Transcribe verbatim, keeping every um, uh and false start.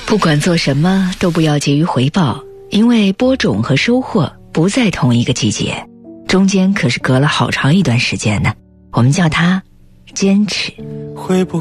不管做什么都不要急于回报，因为播种和收获不在同一个季节，中间可是隔了好长一段时间呢。我们叫它坚持。 会不